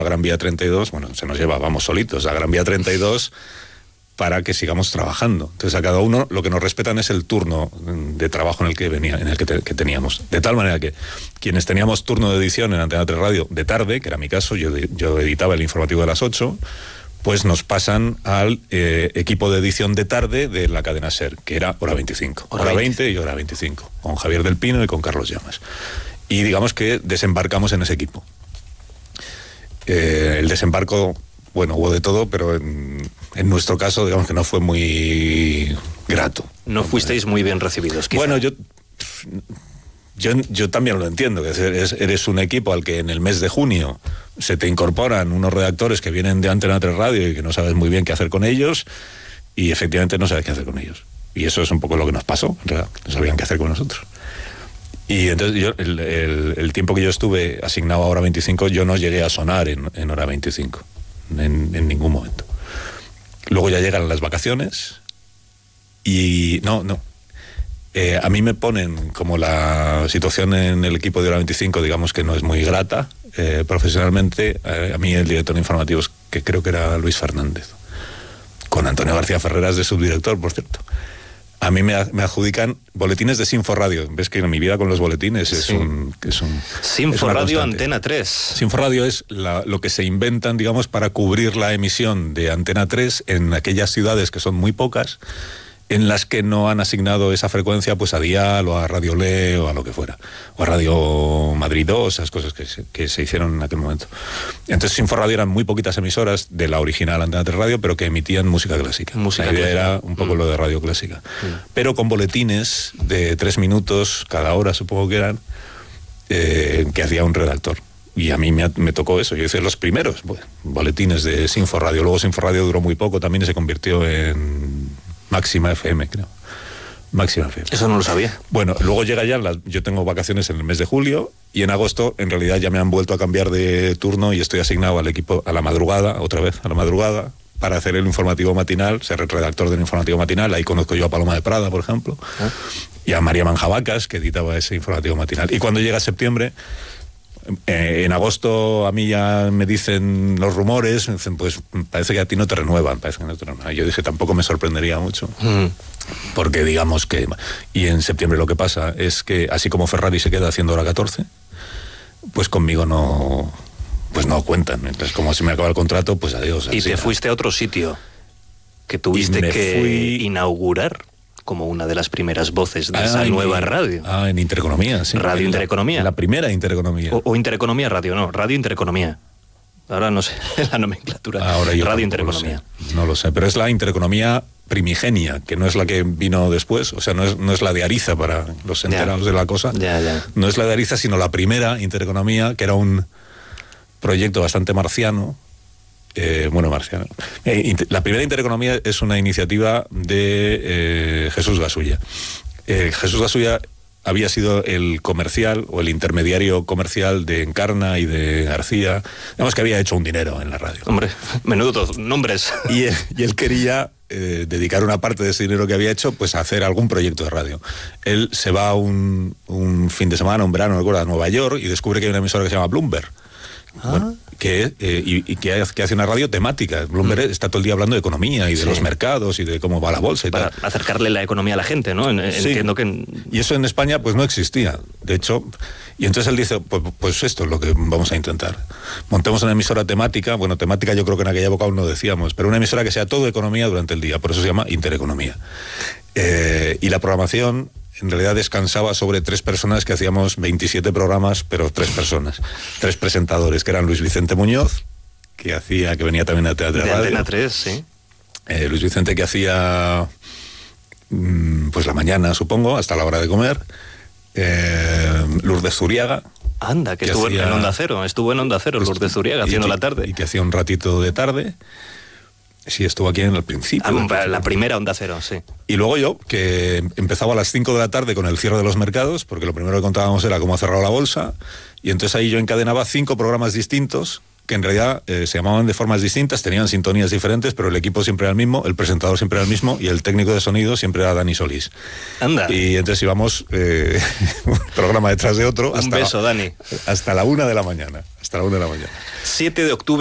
a Gran Vía 32, bueno, se nos lleva, vamos solitos a Gran Vía 32 para que sigamos trabajando. Entonces a cada uno lo que nos respetan es el turno de trabajo en el que venía, en el que teníamos. De tal manera que quienes teníamos turno de edición en Antena 3 Radio de tarde, que era mi caso, yo editaba el informativo de las 8, pues nos pasan al equipo de edición de tarde de la cadena SER, que era Hora 25. Hora 20 y Hora 25, con Javier del Pino y con Carlos Llamas. Y digamos que desembarcamos en ese equipo. El desembarco, bueno, hubo de todo, pero en nuestro caso, digamos que no fue muy grato. No fuisteis muy bien recibidos, quizá. Bueno, yo también lo entiendo, que eres un equipo al que en el mes de junio se te incorporan unos redactores que vienen de Antena 3 Radio y que no sabes muy bien qué hacer con ellos, y efectivamente no sabes qué hacer con ellos. Y eso es un poco lo que nos pasó, en realidad, no sabían qué hacer con nosotros. Y entonces yo, el tiempo que yo estuve asignado a Hora 25, yo no llegué a sonar en Hora 25, en ningún momento. Luego ya llegan las vacaciones y a mí me ponen, como la situación en el equipo de Hora 25, digamos que no es muy grata, profesionalmente, a mí el director de informativos, que creo que era Luis Fernández, con Antonio García Ferreras de subdirector, por cierto. A mí me adjudican boletines de Sinforadio. Ves que en mi vida con los boletines es un Sinforadio Antena 3. Sinforadio es lo que se inventan, digamos, para cubrir la emisión de Antena 3 en aquellas ciudades que son muy pocas, en las que no han asignado esa frecuencia pues a Dial o a Radio Le o a lo que fuera, o a Radio Madrid 2, esas cosas que se hicieron en aquel momento. Entonces Sinforadio eran muy poquitas emisoras de la original Antena 3 Radio, pero que emitían música clásica. La idea era un poco lo de radio clásica. Pero con boletines de 3 minutos cada hora, supongo que eran, que hacía un redactor. Y a mí me tocó eso. Yo hice los primeros boletines de Sinforadio. Luego Sinforadio duró muy poco, también se convirtió en Máxima FM, creo. Máxima FM. Eso no lo sabía. Bueno, luego llega ya, yo tengo vacaciones en el mes de julio, y en agosto, en realidad, ya me han vuelto a cambiar de turno y estoy asignado al equipo a la madrugada, otra vez, a la madrugada, para hacer el informativo matinal, ser el redactor del informativo matinal. Ahí conozco yo a Paloma de Prada, por ejemplo, y a María Manjabacas, que editaba ese informativo matinal. Y cuando llega septiembre, en agosto a mí ya me dicen los rumores, me dicen, pues parece que a ti no te renuevan, Yo dije, tampoco me sorprendería mucho, porque digamos que... Y en septiembre lo que pasa es que, así como Ferrari se queda haciendo Hora 14, pues conmigo no cuentan. Entonces, como se me acaba el contrato, pues adiós. Y te fuiste a otro sitio que tuviste que inaugurar como una de las primeras voces de esa nueva radio. En Intereconomía, sí. Radio Intereconomía. La primera Intereconomía. O Intereconomía Radio, no, Radio Intereconomía. Ahora no sé la nomenclatura. Ahora yo Radio Intereconomía. No lo sé, pero es la Intereconomía primigenia, que no es la que vino después, o sea, no es la de Ariza, para los enterados de la cosa. Ya. No es la de Ariza, sino la primera Intereconomía, que era un proyecto bastante marciano. Marciano. La primera Intereconomía es una iniciativa de Jesús Gasulla. Jesús Gasulla había sido el comercial o el intermediario comercial de Encarna y de García. Digamos que había hecho un dinero en la radio. Hombre, menudo nombres. Y él quería dedicar una parte de ese dinero que había hecho pues a hacer algún proyecto de radio. Él se va un fin de semana, un verano, no recuerdo, a Nueva York, y descubre que hay una emisora que se llama Bloomberg. Bueno, que hace una radio temática. Bloomberg está todo el día hablando de economía y de los mercados y de cómo va la bolsa y para tal. acercarle la economía a la gente, ¿no? Entiendo que... Y eso en España pues no existía, de hecho. Y entonces él dice, pues esto es lo que vamos a intentar. Montemos una emisora temática. Bueno, temática yo creo que en aquella época aún no decíamos, pero una emisora que sea todo economía durante el día. Por eso se llama Intereconomía. Y la programación en realidad descansaba sobre 3 personas que hacíamos 27 programas, pero 3 personas, 3 presentadores, que eran Luis Vicente Muñoz, que venía también a Teatro Radio. De Antena 3, sí. Luis Vicente, que hacía pues la mañana, supongo, hasta la hora de comer. Lourdes Zuriaga. Anda, que estuvo en Onda Cero, Lourdes Zuriaga, haciendo la tarde. Y que hacía un ratito de tarde. Sí, estuvo aquí en el principio. La primera Onda Cero, sí. Y luego yo, que empezaba a las 5 de la tarde con el cierre de los mercados, porque lo primero que contábamos era cómo ha cerrado la bolsa, y entonces ahí yo encadenaba 5 programas distintos que en realidad se llamaban de formas distintas, tenían sintonías diferentes, pero el equipo siempre era el mismo, el presentador siempre era el mismo y el técnico de sonido siempre era Dani Solís. Anda. Y entonces íbamos un programa detrás de otro. Un beso, Dani. Hasta la 1 de la mañana. 7 de octubre.